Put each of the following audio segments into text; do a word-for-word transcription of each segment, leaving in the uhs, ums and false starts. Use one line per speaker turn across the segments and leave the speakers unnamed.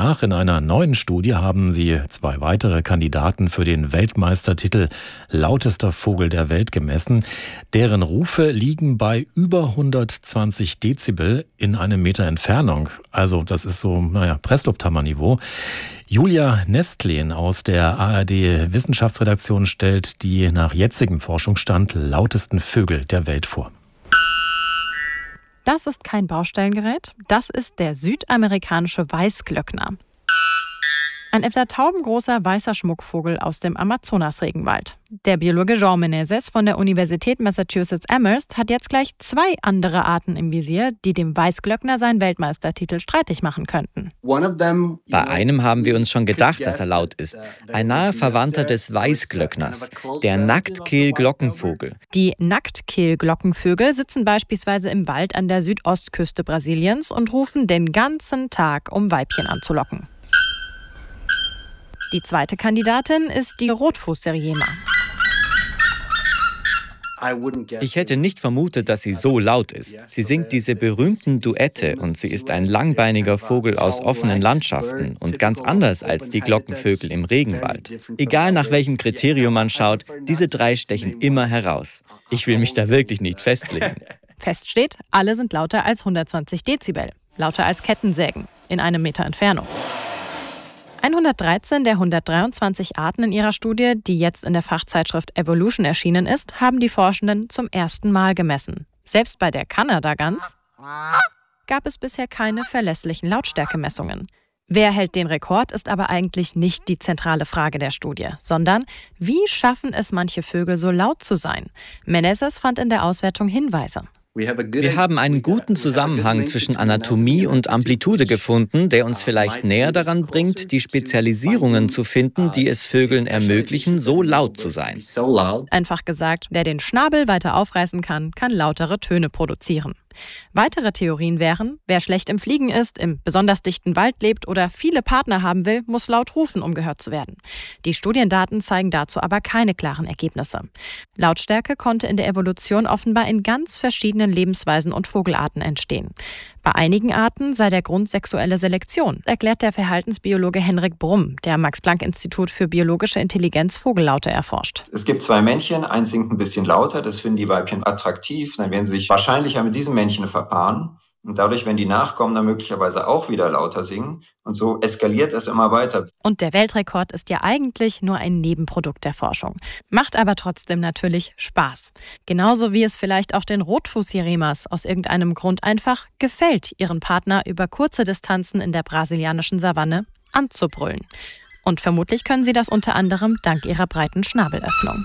nach. In einer neuen Studie haben sie zwei weitere Kandidaten für den Weltmeistertitel lautester Vogel der Welt gemessen. Deren Rufe liegen bei über hundertzwanzig Dezibel in einem Meter Entfernung. Also das ist so, naja, Presslufthammer-Niveau. Julia Nestlen aus der A R D-Wissenschaftsredaktion stellt die nach jetzigem Forschungsstand lautesten Vögel der Welt vor.
Das ist kein Baustellengerät, das ist der südamerikanische Weißglöckner. Ein etwa taubengroßer weißer Schmuckvogel aus dem Amazonas-Regenwald. Der Biologe João Menezes von der Universität Massachusetts Amherst hat jetzt gleich zwei andere Arten im Visier, die dem Weißglöckner seinen Weltmeistertitel streitig machen könnten.
Bei einem haben wir uns schon gedacht, dass er laut ist. Ein naher Verwandter des Weißglöckners, der Nacktkehl-Glockenvogel.
Die Nacktkehl-Glockenvögel sitzen beispielsweise im Wald an der Südostküste Brasiliens und rufen den ganzen Tag, um Weibchen anzulocken. Die zweite Kandidatin ist die Rotfußseriema.
Ich hätte nicht vermutet, dass sie so laut ist. Sie singt diese berühmten Duette und sie ist ein langbeiniger Vogel aus offenen Landschaften und ganz anders als die Glockenvögel im Regenwald. Egal nach welchem Kriterium man schaut, diese drei stechen immer heraus. Ich will mich da wirklich nicht festlegen.
Fest steht, alle sind lauter als hundertzwanzig Dezibel. Lauter als Kettensägen in einem Meter Entfernung. hundertdreizehn der hundertdreiundzwanzig Arten in ihrer Studie, die jetzt in der Fachzeitschrift Evolution erschienen ist, haben die Forschenden zum ersten Mal gemessen. Selbst bei der Kanadagans gab es bisher keine verlässlichen Lautstärkemessungen. Wer hält den Rekord, ist aber eigentlich nicht die zentrale Frage der Studie, sondern wie schaffen es manche Vögel so laut zu sein? Menezes fand in der Auswertung Hinweise.
Wir haben einen guten Zusammenhang zwischen Anatomie und Amplitude gefunden, der uns vielleicht näher daran bringt, die Spezialisierungen zu finden, die es Vögeln ermöglichen, so laut zu sein.
Einfach gesagt, wer den Schnabel weiter aufreißen kann, kann lautere Töne produzieren. Weitere Theorien wären, wer schlecht im Fliegen ist, im besonders dichten Wald lebt oder viele Partner haben will, muss laut rufen, um gehört zu werden. Die Studiendaten zeigen dazu aber keine klaren Ergebnisse. Lautstärke konnte in der Evolution offenbar in ganz verschiedenen Lebensweisen und Vogelarten entstehen. Bei einigen Arten sei der Grund sexuelle Selektion, erklärt der Verhaltensbiologe Henrik Brumm, der Max-Planck-Institut für biologische Intelligenz Vogellaute erforscht.
Es gibt zwei Männchen, eins singt ein bisschen lauter, das finden die Weibchen attraktiv, dann werden sie sich wahrscheinlicher mit diesem Männchen verpaaren. Und dadurch, wenn die Nachkommen dann möglicherweise auch wieder lauter singen. Und so eskaliert es immer weiter.
Und der Weltrekord ist ja eigentlich nur ein Nebenprodukt der Forschung. Macht aber trotzdem natürlich Spaß. Genauso wie es vielleicht auch den Rotfußsirenias aus irgendeinem Grund einfach gefällt, ihren Partner über kurze Distanzen in der brasilianischen Savanne anzubrüllen. Und vermutlich können sie das unter anderem dank ihrer breiten Schnabelöffnung.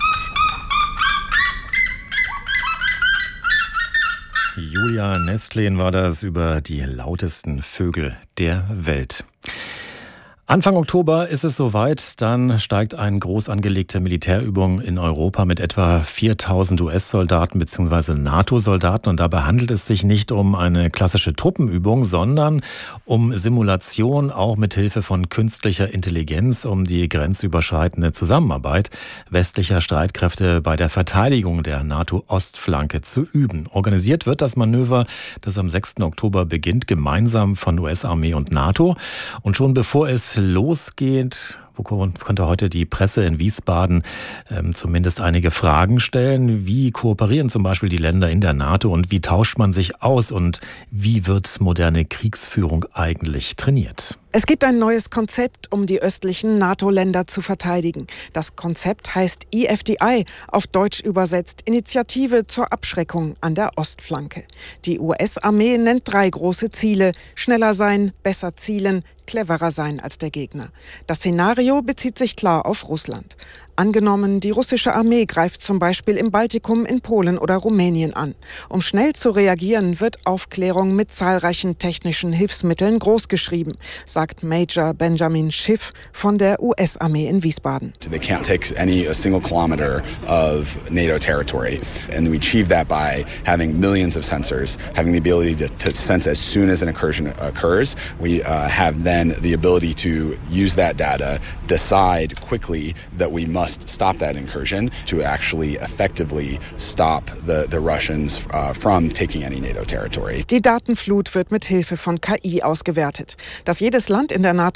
Julia Nestlen war das über die lautesten Vögel der Welt. Anfang Oktober ist es soweit, dann steigt eine groß angelegte Militärübung in Europa mit etwa viertausend U S-Soldaten bzw. NATO-Soldaten. Und dabei handelt es sich nicht um eine klassische Truppenübung, sondern um Simulation, auch mit Hilfe von künstlicher Intelligenz, um die grenzüberschreitende Zusammenarbeit westlicher Streitkräfte bei der Verteidigung der NATO-Ostflanke zu üben. Organisiert wird das Manöver, das am sechsten Oktober beginnt, gemeinsam von U S-Armee und NATO. Und schon bevor es losgeht, wo konnte heute die Presse in Wiesbaden ähm, zumindest einige Fragen stellen. Wie kooperieren zum Beispiel die Länder in der NATO und wie tauscht man sich aus und wie wird moderne Kriegsführung eigentlich trainiert?
Es gibt ein neues Konzept, um die östlichen NATO-Länder zu verteidigen. Das Konzept heißt E F D I, auf Deutsch übersetzt Initiative zur Abschreckung an der Ostflanke. Die U S-Armee nennt drei große Ziele: schneller sein, besser zielen, cleverer sein als der Gegner. Das Szenario bezieht sich klar auf Russland. Angenommen, die russische Armee greift zum Beispiel im Baltikum, in Polen oder Rumänien an. Um schnell zu reagieren, wird Aufklärung mit zahlreichen technischen Hilfsmitteln großgeschrieben, sagt Major Benjamin Schiff von der U S-Armee in Wiesbaden.
They can't take any a single kilometer of NATO territory, and we achieve that by having millions of sensors, having the ability to, to sense as soon as an incursion occurs. We uh, have then the ability to use that data, decide quickly that we must stop that incursion to actually effectively stop the, the Russians uh, from taking any NATO territory.
Die Datenflut wird mit Hilfe von K I ausgewertet. Dass jedes Land in der NATO